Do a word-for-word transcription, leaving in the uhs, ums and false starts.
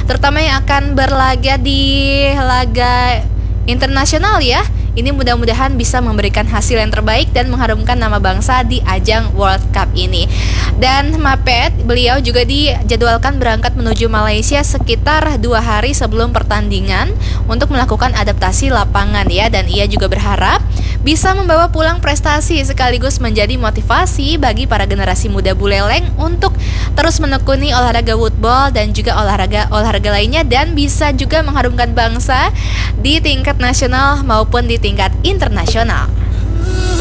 terutama yang akan berlaga di laga internasional ya. Ini mudah-mudahan bisa memberikan hasil yang terbaik dan mengharumkan nama bangsa di ajang World Cup ini. Dan Mapet, beliau juga dijadwalkan berangkat menuju Malaysia sekitar dua hari sebelum pertandingan untuk melakukan adaptasi lapangan ya. Dan ia juga berharap bisa membawa pulang prestasi sekaligus menjadi motivasi bagi para generasi muda Buleleng untuk terus menekuni olahraga woodball dan juga olahraga-olahraga lainnya, dan bisa juga mengharumkan bangsa di tingkat nasional maupun di tingkat internasional.